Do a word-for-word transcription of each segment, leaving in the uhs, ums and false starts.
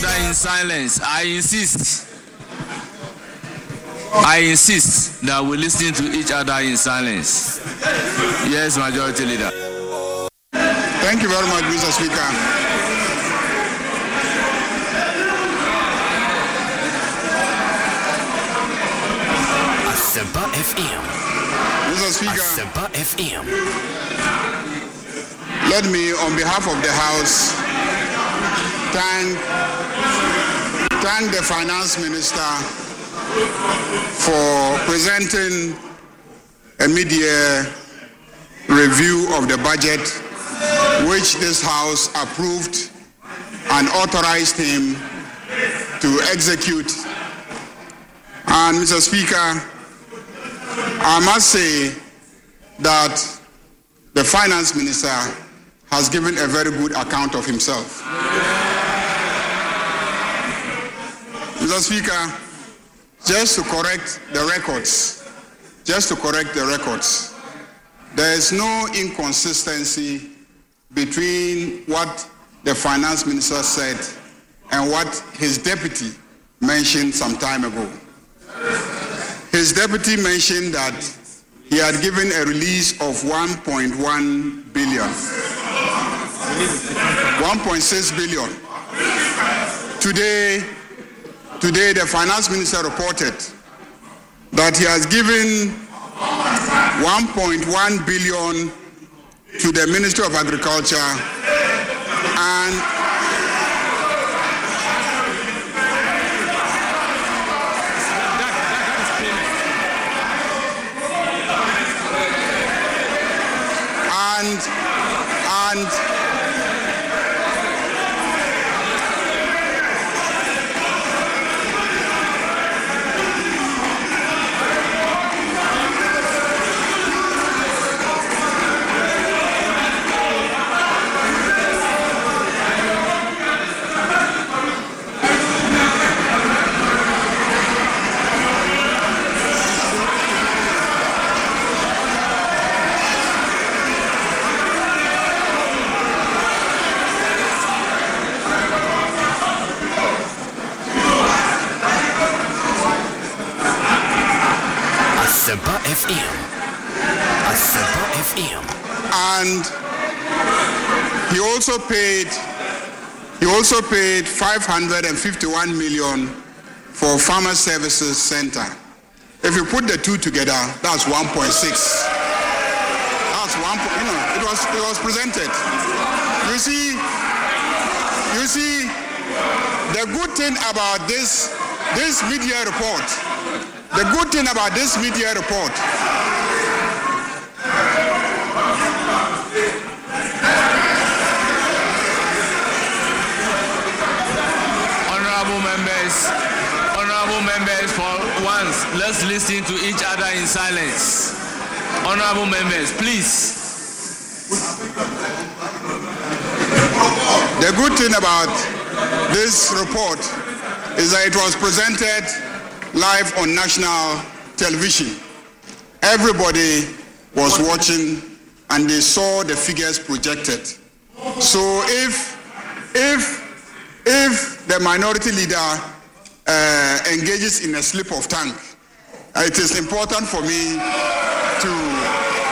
other in silence. I insist. I insist that we listen to each other in silence. Yes, Majority Leader. Thank you very much, Mister Speaker. Asempa F M. Mister Speaker, Asempa F M. Let me, on behalf of the House, thank, thank the Finance Minister for presenting a mid-year review of the budget, which this House approved and authorized him to execute. And Mister Speaker, I must say that the Finance Minister has given a very good account of himself. Mister Speaker, just to correct the records, just to correct the records, there is no inconsistency between what the Finance Minister said and what his deputy mentioned some time ago. His deputy mentioned that he had given a release of one point one billion, one point six billion. Today, today the Finance Minister reported that he has given one point one billion to the Ministry of Agriculture and and and F M. Asempa F M. And he also paid he also paid five hundred fifty-one million for Farmer Services Center. If you put the two together, that's one point six. That's one, you know, it was it was presented. You see, you see, the good thing about this this media report. The good thing about this media report Honorable members, honorable members, for once, let's listen to each other in silence. Honorable members, please. The good thing about this report is that it was presented live on national television. Everybody was watching and they saw the figures projected. So if if if the minority leader uh, engages in a slip of tongue, uh, it is important for me to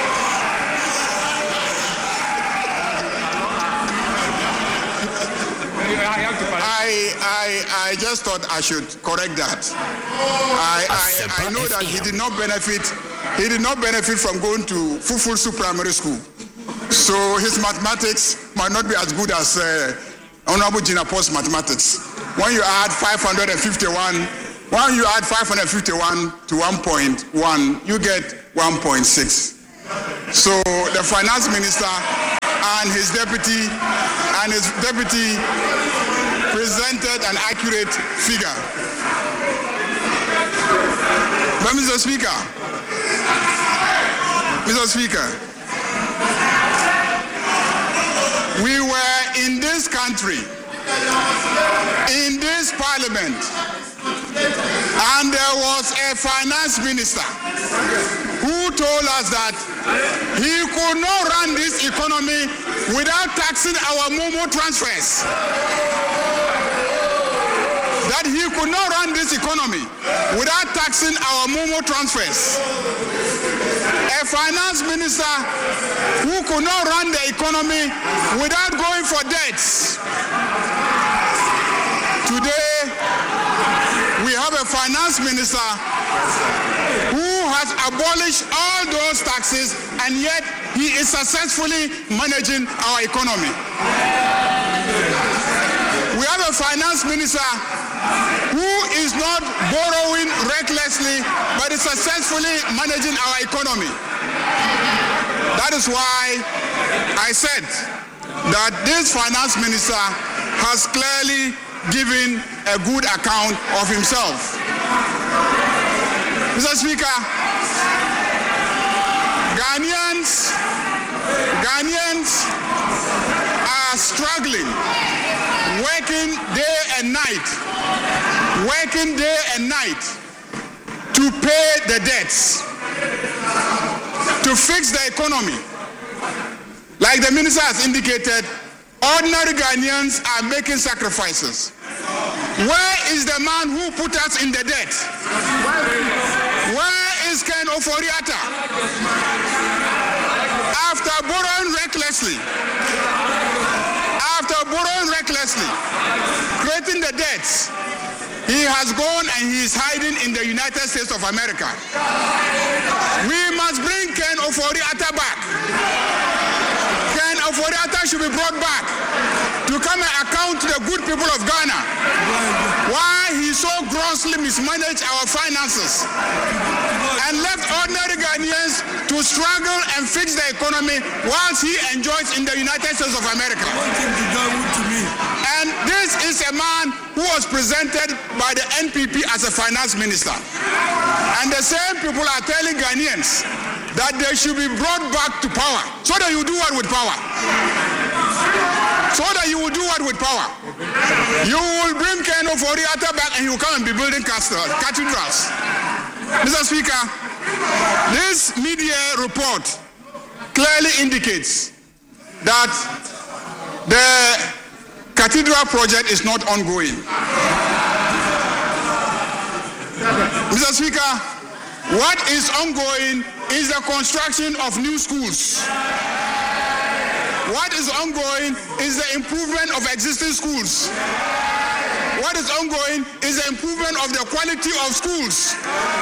I, I, I just thought I should correct that. I, I, I know that he did not benefit. He did not benefit from going to Fufusu Primary School, so his mathematics might not be as good as uh, Honorable Gina Post's mathematics. When you add five hundred fifty-one, when you add five hundred fifty-one to one point one, you get one point six. So the Finance Minister and his deputy and his deputy presented an accurate figure. But Mister Speaker, Mister Speaker, we were in this country, in this parliament, and there was a finance minister who told us that he could not run this economy without taxing our Momo transfers. that he could not run this economy without taxing our Momo transfers. A finance minister who could not run the economy without going for debts. Today, we have a finance minister who has abolished all those taxes, and yet he is successfully managing our economy. We have a finance minister who is not borrowing recklessly, but is successfully managing our economy. That is why I said that this finance minister has clearly given a good account of himself. Mister Speaker, Ghanaians, Ghanaians are struggling, working day and night, working day and night to pay the debts, to fix the economy. Like the minister has indicated, ordinary Ghanaians are making sacrifices. Where is the man who put us in the debt? Where is Ken Ofori-Atta? After borrowing recklessly, after borrowing recklessly, creating the debts, he has gone and he is hiding in the United States of America. We must bring Ken Ofori-Atta back. Ken Ofori-Atta should be brought back to come and account to the good people of Ghana why he so grossly mismanaged our finances and left ordinary Ghanaians to struggle and fix the economy whilst he enjoys in the United States of America. And this is a man who was presented by the N P P as a finance minister. And the same people are telling Ghanaians that they should be brought back to power. So that you do what with power? So that you will do what with power? You will bring Ken Ofori-Atta back and he will come and be building cathedrals. Mister Speaker, this media report clearly indicates that the cathedral project is not ongoing. Mister Speaker, what is ongoing is the construction of new schools. What is ongoing is the improvement of existing schools. What is ongoing is the improvement of the quality of schools.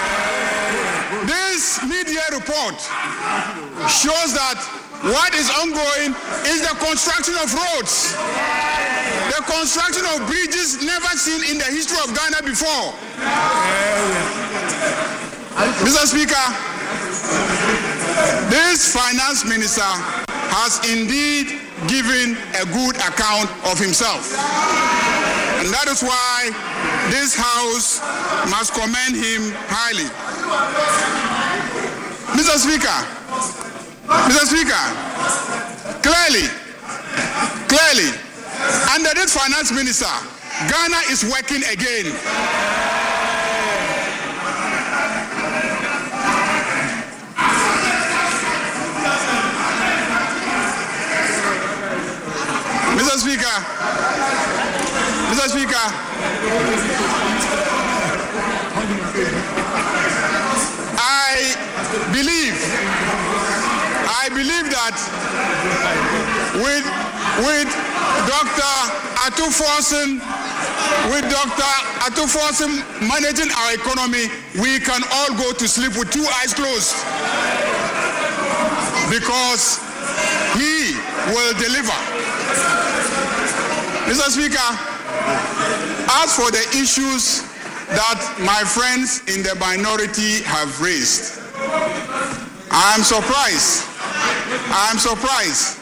This media report shows that what is ongoing is the construction of roads, the construction of bridges never seen in the history of Ghana before. Mister Speaker, this finance minister has indeed given a good account of himself. And that is why this House must commend him highly. Mister Speaker, Mister Speaker, clearly, clearly, under this finance minister, Ghana is working again. Mister Speaker, Mister Speaker, I believe, I believe that with, with Doctor Atuforsen, with Doctor Atuforsen managing our economy, we can all go to sleep with two eyes closed because he will deliver. Mister Speaker, as for the issues that my friends in the minority have raised, I am surprised, I am surprised